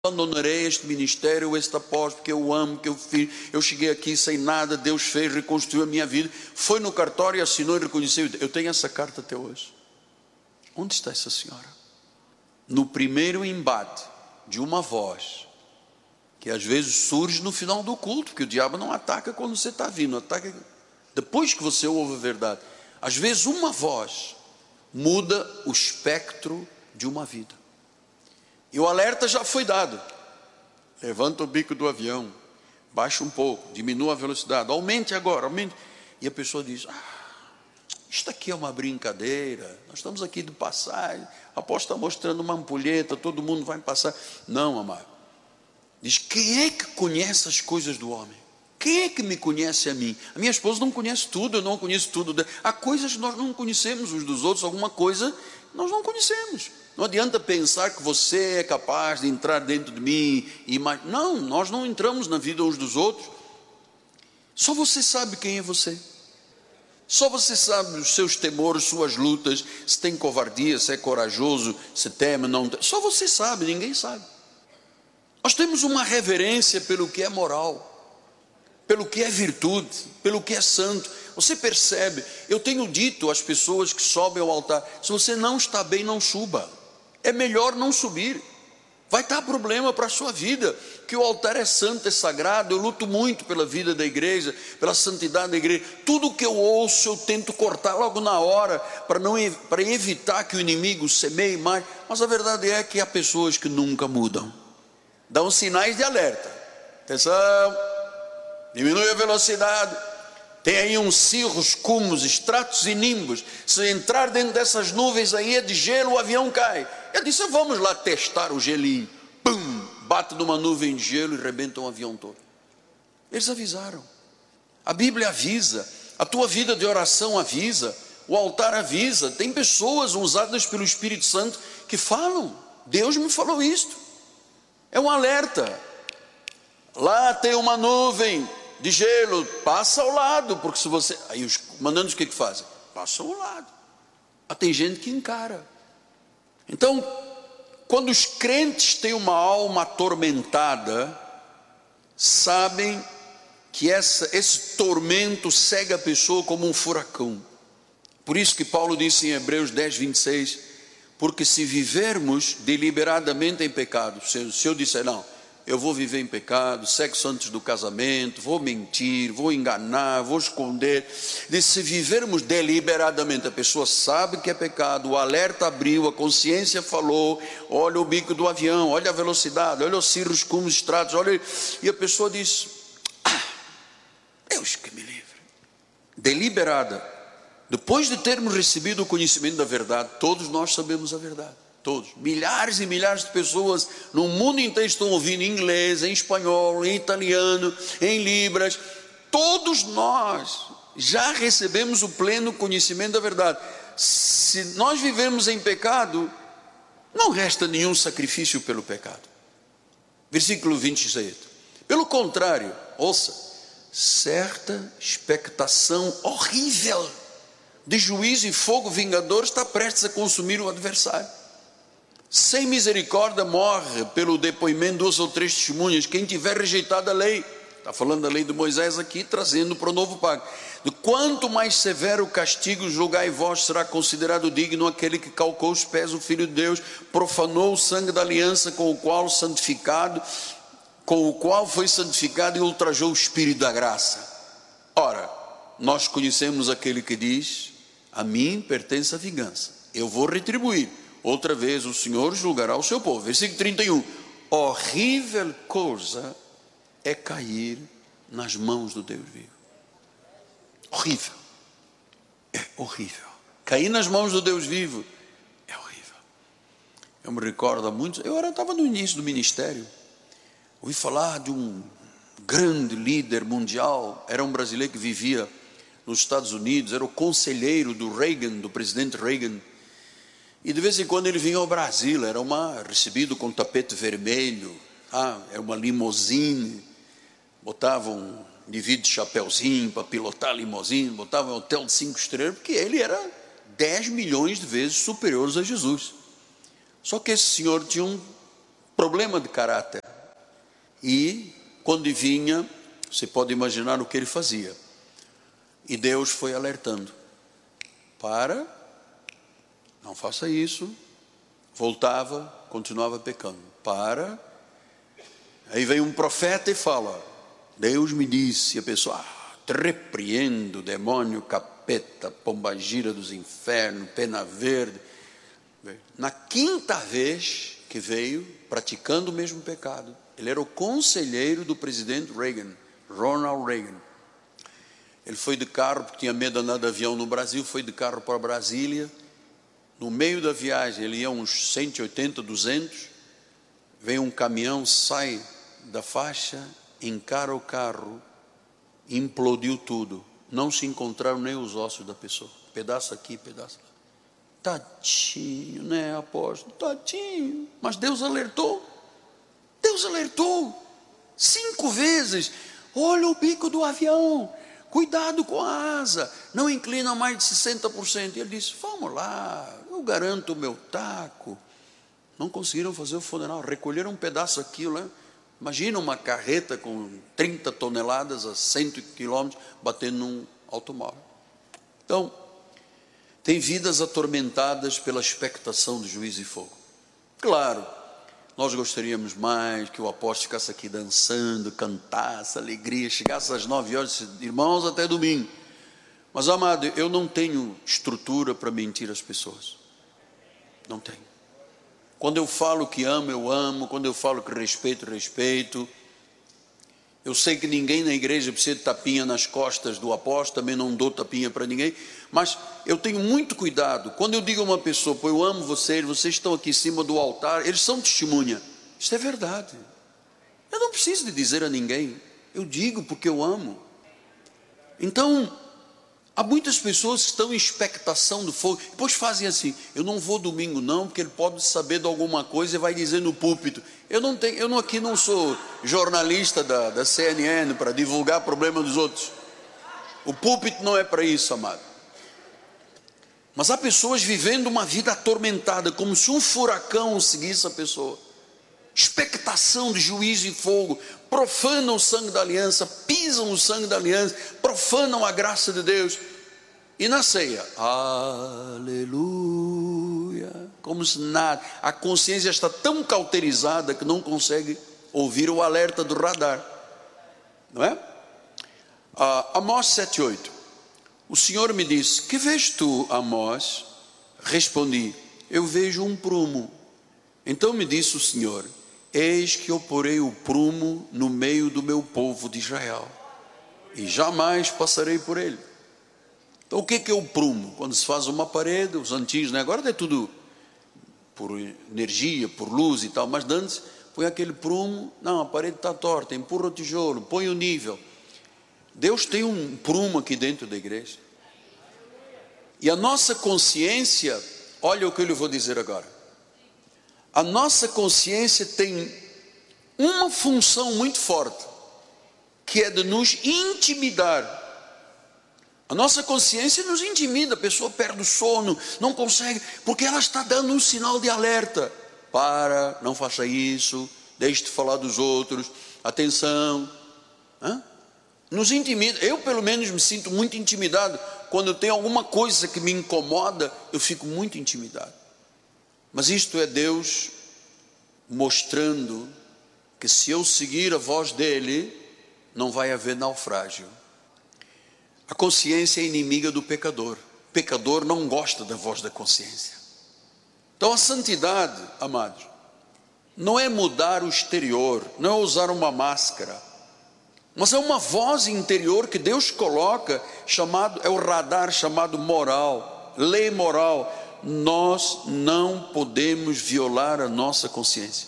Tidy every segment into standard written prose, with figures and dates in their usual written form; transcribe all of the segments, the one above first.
abandonarei este ministério, este apóstolo, porque eu amo, que eu fiz, eu cheguei aqui sem nada, Deus fez, reconstruiu a minha vida, foi no cartório, assinou e reconheceu. Eu tenho essa carta até hoje. Onde está essa senhora? No primeiro embate de uma voz, que às vezes surge no final do culto, porque o diabo não ataca quando você está vindo, ataca depois que você ouve a verdade. Às vezes uma voz muda o espectro de uma vida. E o alerta já foi dado. Levanta o bico do avião, baixa um pouco, diminua a velocidade, aumente agora, aumente. E a pessoa diz: isto aqui é uma brincadeira, nós estamos aqui de passagem, a apóstolo está mostrando uma ampulheta, todo mundo vai passar. Não, amado. Diz: quem é que conhece as coisas do homem? Quem é que me conhece a mim? A minha esposa não conhece tudo, eu não conheço tudo. Há coisas que nós não conhecemos uns dos outros, alguma coisa nós não conhecemos. Não adianta pensar que você é capaz de entrar dentro de mim e mais. Não, nós não entramos na vida uns dos outros. Só você sabe quem é você. Só você sabe os seus temores, suas lutas, se tem covardia, se é corajoso, se teme, não teme. Só você sabe, ninguém sabe. Nós temos uma reverência pelo que é moral, pelo que é virtude, pelo que é santo. Você percebe? Eu tenho dito às pessoas que sobem ao altar: se você não está bem, não suba. É melhor não subir. Vai dar problema para a sua vida, que o altar é santo, é sagrado. Eu luto muito pela vida da igreja, pela santidade da igreja. Tudo que eu ouço eu tento cortar logo na hora, para evitar que o inimigo semeie mais. Mas a verdade é que há pessoas que nunca mudam, dão sinais de alerta: atenção, diminui a velocidade, tem aí uns cirros, cumos, estratos e nimbos, se entrar dentro dessas nuvens aí é de gelo, o avião cai. Eu disse: vamos lá testar o gelinho. Pum, bate numa nuvem de gelo e rebenta um avião todo. Eles avisaram. A Bíblia avisa, a tua vida de oração avisa, o altar avisa. Tem pessoas usadas pelo Espírito Santo que falam: Deus me falou isto. É um alerta. Lá tem uma nuvem de gelo, passa ao lado, porque se você... Aí os comandantes o que fazem? Passam ao lado. Mas tem gente que encara. Então, quando os crentes têm uma alma atormentada, sabem que esse tormento cega a pessoa como um furacão. Por isso que Paulo disse em Hebreus 10, 26, porque se vivermos deliberadamente em pecado, se eu disser: não, eu vou viver em pecado, sexo antes do casamento, vou mentir, vou enganar, vou esconder. Se vivermos deliberadamente, a pessoa sabe que é pecado, o alerta abriu, a consciência falou, olha o bico do avião, olha a velocidade, olha os cirros, cumos, estratos, olha, e a pessoa diz: Deus que me livre. Deliberada. Depois de termos recebido o conhecimento da verdade, todos nós sabemos a verdade. Todos, milhares e milhares de pessoas no mundo inteiro estão ouvindo em inglês, em espanhol, em italiano, em libras. Todos nós já recebemos o pleno conhecimento da verdade. Se nós vivemos em pecado, não resta nenhum sacrifício pelo pecado. Versículo 26. Pelo contrário, ouça, certa expectação horrível de juízo e fogo vingador está prestes a consumir o adversário. Sem misericórdia morre pelo depoimento de 2 ou 3 testemunhas quem tiver rejeitado a lei. Está falando da lei de Moisés aqui, trazendo para o novo pacto. De quanto mais severo o castigo julgai vós, será considerado digno aquele que calcou os pés do Filho de Deus, profanou o sangue da aliança com o qual foi santificado e ultrajou o Espírito da graça. Ora, nós conhecemos aquele que diz: a mim pertence a vingança, eu vou retribuir. Outra vez o Senhor julgará o seu povo. Versículo 31. Horrível coisa é cair nas mãos do Deus vivo. Horrível. É horrível. Cair nas mãos do Deus vivo é horrível. Eu me recordo há muitos... Eu estava no início do ministério. Ouvi falar de um grande líder mundial. Era um brasileiro que vivia nos Estados Unidos. Era o conselheiro do Reagan, do presidente Reagan. E de vez em quando ele vinha ao Brasil, era recebido com tapete vermelho, era uma limousine, botava um indivíduo de chapéuzinho para pilotar a limousine, botava um hotel de 5 estrelas, porque ele era 10 milhões de vezes superior a Jesus. Só que esse senhor tinha um problema de caráter. E quando vinha, você pode imaginar o que ele fazia. E Deus foi alertando: para, não faça isso. Voltava, continuava pecando. Para. Aí vem um profeta e fala: Deus me disse. E a pessoa: te repreendo, demônio, capeta, pombagira dos infernos, pena verde. Na quinta vez que veio, praticando o mesmo pecado, ele era o conselheiro do presidente Reagan, Ronald Reagan. Ele foi de carro, porque tinha medo de andar de avião no Brasil, foi de carro para Brasília. No meio da viagem, ele ia uns 180, 200, vem um caminhão, sai da faixa, encara o carro, implodiu tudo. Não se encontraram nem os ossos da pessoa. Pedaço aqui, pedaço lá. Tadinho, né, apóstolo? Tadinho. Mas Deus alertou. Deus alertou 5 vezes. Olha o bico do avião. Cuidado com a asa. Não inclina mais de 60%. E ele disse: vamos lá, eu garanto o meu taco. Não conseguiram fazer o funeral. Recolheram um pedaço aqui, né? Imagina uma carreta com 30 toneladas a 100 quilômetros batendo num automóvel. Então, tem vidas atormentadas pela expectação do juízo e fogo. Claro, nós gostaríamos mais que o apóstolo ficasse aqui dançando, cantasse, alegria, chegasse às 9 horas e disse: irmãos, até domingo. Mas, amado, eu não tenho estrutura para mentir às pessoas. Não tenho. Quando eu falo que amo, eu amo. Quando eu falo que respeito, respeito. Eu sei que ninguém na igreja precisa de tapinha nas costas do apóstolo, também não dou tapinha para ninguém, mas eu tenho muito cuidado. Quando eu digo a uma pessoa: pô, eu amo vocês, vocês estão aqui em cima do altar, eles são testemunha. Isso é verdade. Eu não preciso de dizer a ninguém, eu digo porque eu amo. Então, há muitas pessoas que estão em expectação do fogo, depois fazem assim: eu não vou domingo não, porque ele pode saber de alguma coisa e vai dizer no púlpito. Aqui não sou jornalista da CNN para divulgar problema dos outros. O púlpito não é para isso, amado. Mas há pessoas vivendo uma vida atormentada, como se um furacão seguisse a pessoa. Expectação de juízo e fogo, profanam o sangue da aliança, pisam o sangue da aliança, profanam a graça de Deus. E na ceia, aleluia, como se nada, a consciência está tão cauterizada que não consegue ouvir o alerta do radar, não é? Amós 7:8, o Senhor me disse: que vês tu, Amós? Respondi: eu vejo um prumo. Então me disse o Senhor: eis que eu porei o prumo no meio do meu povo de Israel, e jamais passarei por ele. Então o que é o prumo? Quando se faz uma parede, os antigos, né? Agora é tudo por energia, por luz e tal, mas antes põe aquele prumo. Não, a parede está torta, empurra o tijolo, põe o nível. Deus tem um prumo aqui dentro da igreja. E a nossa consciência, olha o que eu lhe vou dizer agora. A nossa consciência tem uma função muito forte, que é de nos intimidar. A nossa consciência nos intimida, a pessoa perde o sono, não consegue, porque ela está dando um sinal de alerta. Para, não faça isso, deixe de falar dos outros, atenção. Nos intimida. Eu pelo menos me sinto muito intimidado. Quando tem alguma coisa que me incomoda, eu fico muito intimidado. Mas isto é Deus mostrando que se eu seguir a voz dele, não vai haver naufrágio. A consciência é inimiga do pecador. O pecador não gosta da voz da consciência. Então a santidade, amados, não é mudar o exterior, não é usar uma máscara, mas é uma voz interior que Deus coloca, é o radar chamado moral, lei moral. Nós não podemos violar a nossa consciência.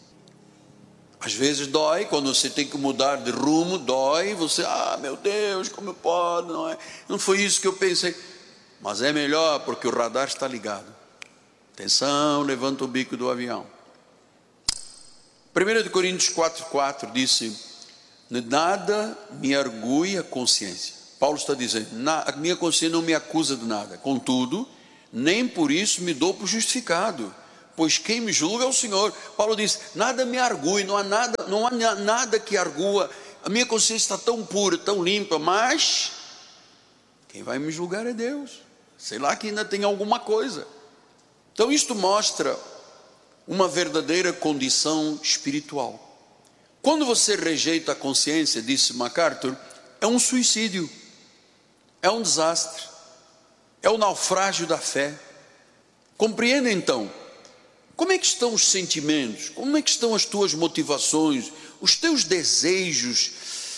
Às vezes dói, quando você tem que mudar de rumo, dói, você, meu Deus, como pode, não foi isso que eu pensei. Mas é melhor, porque o radar está ligado. Atenção, levanta o bico do avião. 1 Coríntios 4:4 disse: nada me argui a consciência. Paulo está dizendo: a minha consciência não me acusa de nada, contudo, nem por isso me dou por justificado, pois quem me julga é o Senhor. Paulo diz: nada me argue, não há nada que argua. A minha consciência está tão pura, tão limpa, mas quem vai me julgar é Deus. Sei lá que ainda tem alguma coisa. Então isto mostra uma verdadeira condição espiritual. Quando você rejeita a consciência, disse MacArthur, é um suicídio, é um desastre, é o naufrágio da fé. Compreenda então, como é que estão os sentimentos, como é que estão as tuas motivações, os teus desejos,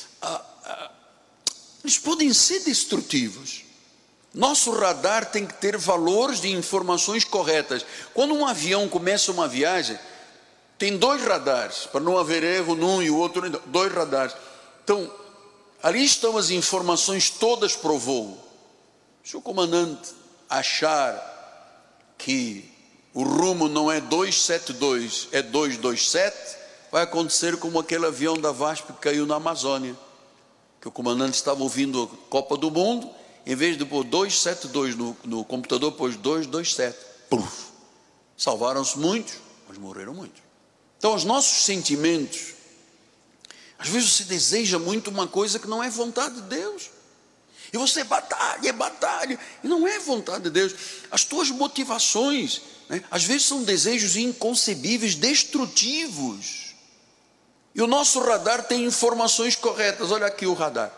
eles podem ser destrutivos. Nosso radar tem que ter valores de informações corretas. Quando um avião começa uma viagem, tem 2 radares, para não haver erro num e o outro, 2 radares. Então, ali estão as informações todas para o voo. Se o comandante achar que o rumo não é 272, é 227, vai acontecer como aquele avião da VASP que caiu na Amazônia, que o comandante estava ouvindo a Copa do Mundo, em vez de pôr 272 no computador, pôs 227. Puf! Salvaram-se muitos, mas morreram muitos. Então, os nossos sentimentos, às vezes você deseja muito uma coisa que não é vontade de Deus, e você batalha, e não é vontade de Deus. As tuas motivações, né, às vezes são desejos inconcebíveis, destrutivos, e o nosso radar tem informações corretas. Olha aqui o radar.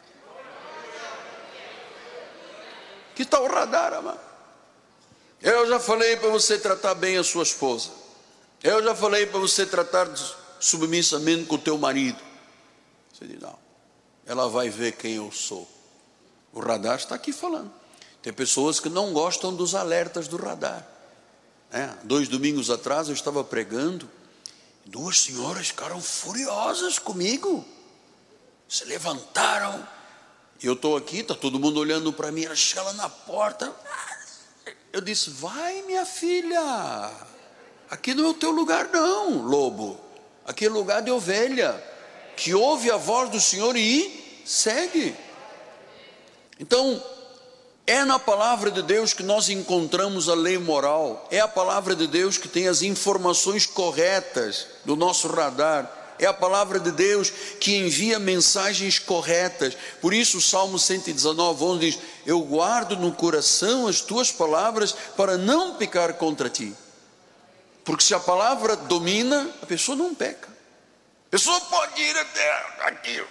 Que tal o radar, amado? Eu já falei para você tratar bem a sua esposa. Eu já falei para você tratar submissamente com o teu marido. Você diz: não, ela vai ver quem eu sou. O radar está aqui falando. Tem pessoas que não gostam dos alertas do radar. 2 domingos atrás eu estava pregando, 2 senhoras ficaram furiosas comigo, se levantaram, e eu estou aqui, está todo mundo olhando para mim, elas chegam na porta, eu disse: vai, minha filha, aqui não é o teu lugar não, lobo, aqui é lugar de ovelha, que ouve a voz do Senhor e segue. Então, é na palavra de Deus que nós encontramos a lei moral, é a palavra de Deus que tem as informações corretas do nosso radar, é a palavra de Deus que envia mensagens corretas. Por isso o Salmo 119:11 diz: eu guardo no coração as tuas palavras para não pecar contra ti. Porque se a palavra domina, a pessoa não peca. A pessoa pode ir até aqui.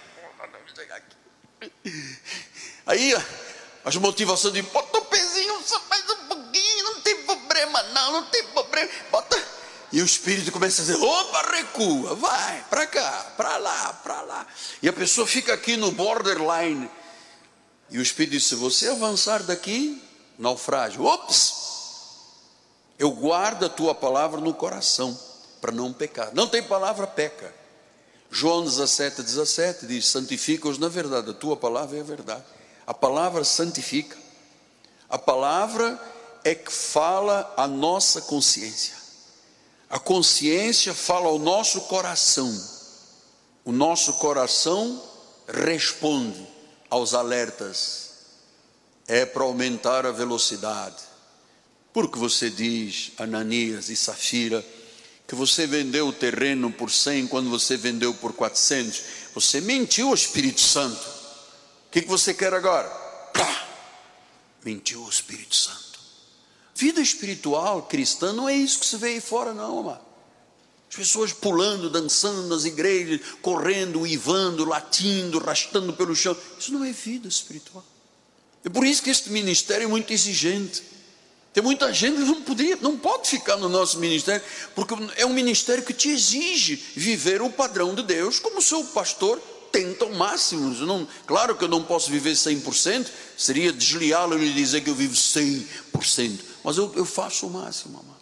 Aí as motivações de bota o pezinho só mais um pouquinho, não tem problema não tem problema, bota. E o Espírito começa a dizer: opa, recua, vai, para cá, para lá. E a pessoa fica aqui no borderline. E o Espírito diz: se você avançar daqui, naufrágio. Ops! Eu guardo a tua palavra no coração, para não pecar. Não tem palavra, peca. João 17:17 diz: santifica-os na verdade, a tua palavra é a verdade. A palavra santifica. A palavra é que fala a nossa consciência. A consciência fala ao nosso coração. O nosso coração responde aos alertas. É para aumentar a velocidade. Porque você diz, Ananias e Safira, que você vendeu o terreno por 100 quando você vendeu por 400. Você mentiu ao Espírito Santo. O que você quer agora? Pá! Mentiu ao Espírito Santo. Vida espiritual cristã não é isso que se vê aí fora não, amado. As pessoas pulando, dançando nas igrejas, correndo, uivando, latindo, arrastando pelo chão. Isso não é vida espiritual. É por isso que este ministério é muito exigente. Tem muita gente que não pode ficar no nosso ministério, porque é um ministério que te exige viver o padrão de Deus, como o seu pastor tenta ao máximo. Claro que eu não posso viver 100%, seria desleal ele dizer que eu vivo 100%, mas eu faço o máximo, amado.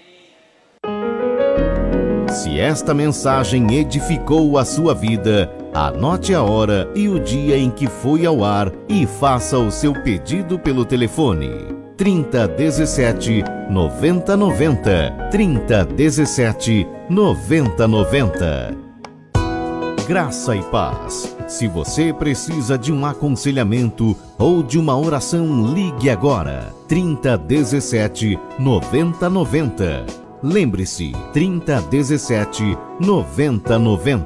Se esta mensagem edificou a sua vida, anote a hora e o dia em que foi ao ar e faça o seu pedido pelo telefone 3017 9090, 3017 9090. Graça e paz. Se você precisa de um aconselhamento ou de uma oração, ligue agora 3017 9090. Lembre-se, 3017 9090.